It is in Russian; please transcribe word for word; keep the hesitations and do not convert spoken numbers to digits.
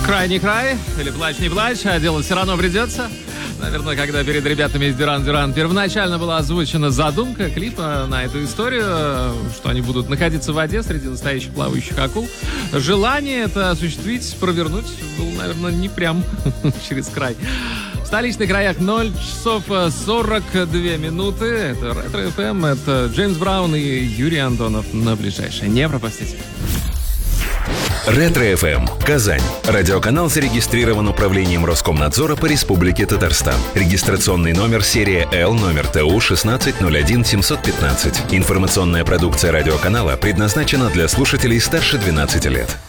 Край не край, или плачь не плачь, а делать все равно придется. Наверное, когда перед ребятами из Дюран Дюран первоначально была озвучена задумка клипа на эту историю, что они будут находиться в воде среди настоящих плавающих акул, желание это осуществить, провернуть было, наверное, не прям через край. В столичных краях ноль часов сорок две минуты. Это Ретро эф эм, это Джеймс Браун и Юрий Антонов на ближайшее. Не пропустите. Ретро эф эм. Казань. Радиоканал зарегистрирован Управлением Роскомнадзора по Республике Татарстан. Регистрационный номер серия Л, номер Т У шестнадцать ноль один семьсот пятнадцать. Информационная продукция радиоканала предназначена для слушателей старше двенадцати лет.